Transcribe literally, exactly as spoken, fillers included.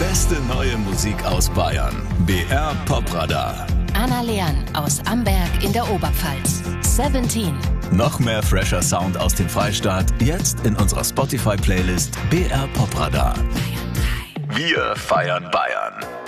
beste neue Musik aus Bayern. B R Popradar. Anna Leon aus Amberg in der Oberpfalz. Seventeen. Noch mehr fresher Sound aus dem Freistaat, jetzt in unserer Spotify-Playlist B R Popradar. Wir feiern Bayern.